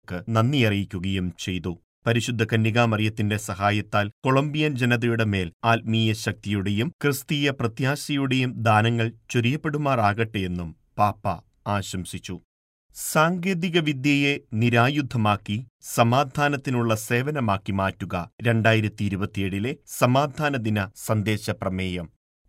പരിപാടികൾക്ക് നന്ദി അറിയിക്കുകയും ചെയ്തു. പരിശുദ്ധ കന്യകാമറിയത്തിന്റെ സഹായത്താൽ കൊളംബിയൻ ജനതയുടെ മേൽ ആത്മീയ ശക്തിയുടെയും ക്രിസ്തീയ പ്രത്യാശയുടെയും ദാനങ്ങൾ ചൊരിയപ്പെടുമാറാകട്ടെയെന്നും പാപ്പ ആശംസിച്ചു. സാങ്കേതികവിദ്യയെ നിരായുധമാക്കി സമാധാനത്തിനുള്ള സേവനമാക്കി മാറ്റുക 2027 സമാധാന ദിന സന്ദേശ പ്രമേയം.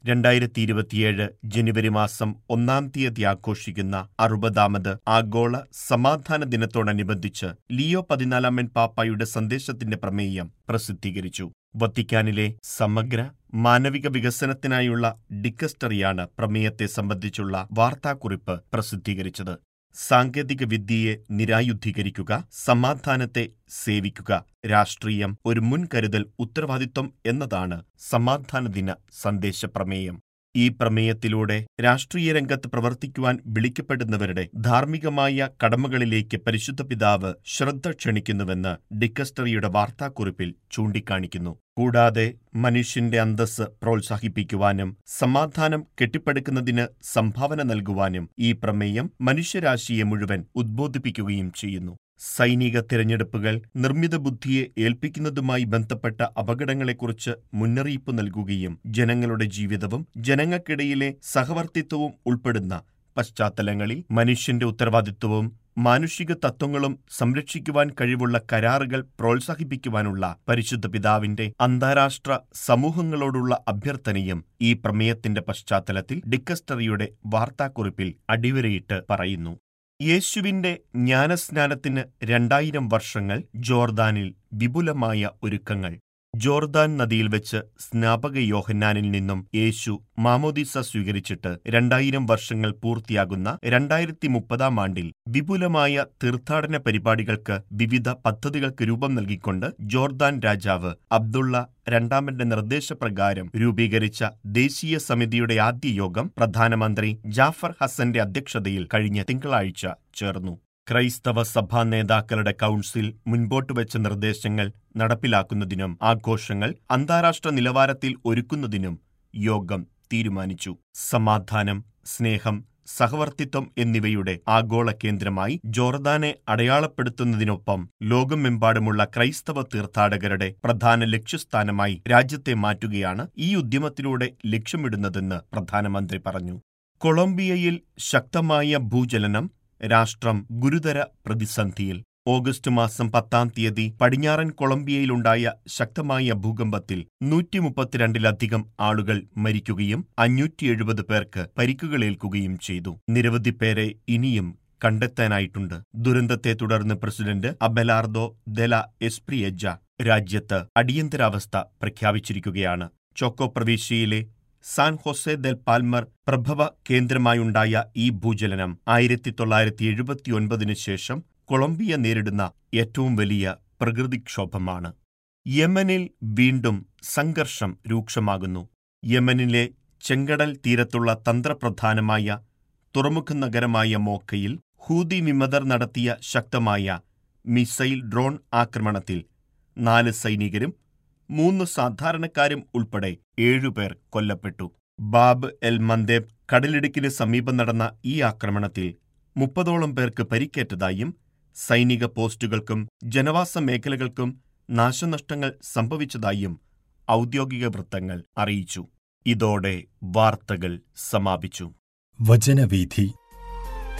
2027 ജനുവരി മാസം 1-ാം തീയതി ആഘോഷിക്കുന്ന 60ാമത് ആഗോള സമാധാന ദിനത്തോടനുബന്ധിച്ച് ലിയോ 14 പാപ്പായുടെ സന്ദേശത്തിന്റെ പ്രമേയം പ്രസിദ്ധീകരിച്ചു. വത്തിക്കാനിലെ സമഗ്ര മാനവിക വികസനത്തിനായുള്ള ഡിക്കസ്റ്ററിയാണ് പ്രമേയത്തെ സംബന്ധിച്ചുള്ള വാർത്താക്കുറിപ്പ് പ്രസിദ്ധീകരിച്ചത്. സാങ്കേതിക വിദ്യയെ നിരായുധീകരിക്കുക, സമാധാനത്തെ സേവിക്കുക, രാഷ്ട്രീയം ഒരു മുൻകരുതൽ ഉത്തരവാദിത്വം എന്നതാണ് സമാധാന ദിന സന്ദേശപ്രമേയം. ഈ പ്രമേയത്തിലൂടെ രാഷ്ട്രീയ രംഗത്ത് പ്രവർത്തിക്കുവാൻ വിളിക്കപ്പെടുന്നവരുടെ ധാർമ്മികമായ കടമകളിലേക്ക് പരിശുദ്ധ പിതാവ് ശ്രദ്ധ ക്ഷണിക്കുന്നുവെന്ന് ഡിക്കസ്റ്ററിയുടെ വാർത്താക്കുറിപ്പിൽ ചൂണ്ടിക്കാണിക്കുന്നു. കൂടാതെ മനുഷ്യന്റെ അന്തസ്സ് പ്രോത്സാഹിപ്പിക്കുവാനും സമാധാനം കെട്ടിപ്പടുക്കുന്നതിന് സംഭാവന നൽകുവാനും ഈ പ്രമേയം മനുഷ്യരാശിയെ മുഴുവൻ ഉദ്ബോധിപ്പിക്കുകയും ചെയ്യുന്നു. സൈനിക തിരഞ്ഞെടുപ്പുകൾ നിർമ്മിത ബുദ്ധിയെ ഏൽപ്പിക്കുന്നതുമായി ബന്ധപ്പെട്ട അപകടങ്ങളെക്കുറിച്ച് മുന്നറിയിപ്പ് നൽകുകയും ജനങ്ങളുടെ ജീവിതവും ജനങ്ങൾക്കിടയിലെ സഹവർത്തിത്വവും ഉൾപ്പെടുന്ന പശ്ചാത്തലങ്ങളിൽ മനുഷ്യന്റെ ഉത്തരവാദിത്വവും മാനുഷിക തത്വങ്ങളും സംരക്ഷിക്കുവാൻ കഴിവുള്ള കരാറുകൾ പ്രോത്സാഹിപ്പിക്കുവാനുള്ള പരിശുദ്ധ പിതാവിന്റെ അന്താരാഷ്ട്ര സമൂഹങ്ങളോടുള്ള അഭ്യർത്ഥനയും ഈ പ്രമേയത്തിന്റെ പശ്ചാത്തലത്തിൽ ഡിക്കസ്റ്ററിയുടെ വാർത്താക്കുറിപ്പിൽ അടിവരയിട്ട് പറയുന്നു. യേശുവിന്റെ ജ്ഞാനസ്നാനത്തിന് 2000 വർഷങ്ങൾ ജോർദാനിൽ വിപുലമായ ഒരുക്കങ്ങൾ. ജോർദാൻ നദിയിൽ വെച്ച് സ്നാപക യോഹന്നാനിൽ നിന്നും യേശു മാമോദീസ സ്വീകരിച്ചിട്ട് 2000 വർഷങ്ങൾ പൂർത്തിയാകുന്ന 2030 ആണ്ടിൽ വിപുലമായ തീർത്ഥാടന പരിപാടികൾക്ക് വിവിധ പദ്ധതികൾക്ക് രൂപം നൽകിക്കൊണ്ട് ജോർദാൻ രാജാവ് അബ്ദുള്ള രണ്ടാമന്റെ നിർദ്ദേശപ്രകാരം രൂപീകരിച്ച ദേശീയ സമിതിയുടെ ആദ്യ യോഗം പ്രധാനമന്ത്രി ജാഫർ ഹസന്റെ അധ്യക്ഷതയിൽ കഴിഞ്ഞ തിങ്കളാഴ്ച ചേർന്നു. ക്രൈസ്തവ സഭാ നേതാക്കളുടെ കൗൺസിൽ മുൻപോട്ട് വെച്ച നിർദ്ദേശങ്ങൾ നടപ്പിലാക്കുന്നതിനും ആഘോഷങ്ങൾ അന്താരാഷ്ട്ര നിലവാരത്തിൽ ഒരുക്കുന്നതിനും യോഗം തീരുമാനിച്ചു. സമാധാനം, സ്നേഹം, സഹവർത്തിത്വം എന്നിവയുടെ ആഗോള കേന്ദ്രമായി ജോർദാനെ അടയാളപ്പെടുത്തുന്നതിനൊപ്പം ലോകമെമ്പാടുമുള്ള ക്രൈസ്തവ തീർത്ഥാടകരുടെ പ്രധാന ലക്ഷ്യസ്ഥാനമായി രാജ്യത്തെ മാറ്റുകയാണ് ഈ ഉദ്യമത്തിലൂടെ ലക്ഷ്യമിടുന്നതെന്ന് പ്രധാനമന്ത്രി പറഞ്ഞു. കൊളംബിയയിൽ ശക്തമായ ഭൂചലനം, രാഷ്ട്രം ഗുരുതര പ്രതിസന്ധിയിൽ. ഓഗസ്റ്റ് മാസം 10-ാം തീയതി പടിഞ്ഞാറൻ കൊളംബിയയിലുണ്ടായ ശക്തമായ ഭൂകമ്പത്തിൽ 132-ലധികം ആളുകൾ മരിക്കുകയും 570 പേർക്ക് പരിക്കുകളേൽക്കുകയും ചെയ്തു. നിരവധി പേരെ ഇനിയും കണ്ടെത്താനായിട്ടുണ്ട്. ദുരന്തത്തെ തുടർന്ന് പ്രസിഡന്റ് അബെലാർദോ ദെ ലാ എസ്പ്രിയജ രാജ്യത്ത് അടിയന്തരാവസ്ഥ പ്രഖ്യാപിച്ചിരിക്കുകയാണ്. ചോക്കോ പ്രവിശ്യയിലെ സാൻ ഹോസെ ദെൽ പാൽമർ പ്രഭവ കേന്ദ്രമായുണ്ടായ ഈ ഭൂചലനം 1979 ശേഷം കൊളംബിയ നേരിടുന്ന ഏറ്റവും വലിയ പ്രകൃതിക്ഷോഭമാണ്. യമനിൽ വീണ്ടും സംഘർഷം രൂക്ഷമാകുന്നു. യമനിലെ ചെങ്കടൽ തീരത്തുള്ള തന്ത്രപ്രധാനമായ തുറമുഖ നഗരമായ മോക്കയിൽ ഹൂതി വിമതർ നടത്തിയ ശക്തമായ മിസൈൽ ഡ്രോൺ ആക്രമണത്തിൽ 4 സൈനികരും 3 സാധാരണക്കാരും ഉൾപ്പെടെ 7 പേർ കൊല്ലപ്പെട്ടു. ബാബ് എൽ മന്ദേബ് കടലിടുക്കിന് സമീപം നടന്ന ഈ ആക്രമണത്തിൽ 30ഓളം പേർക്ക് പരിക്കേറ്റതായും സൈനിക പോസ്റ്റുകൾക്കും ജനവാസ മേഖലകൾക്കും നാശനഷ്ടങ്ങൾ സംഭവിച്ചതായും ഔദ്യോഗിക വൃത്തങ്ങൾ അറിയിച്ചു. ഇതോടെ വാർത്തകൾ സമാപിച്ചു. വചനവീഥി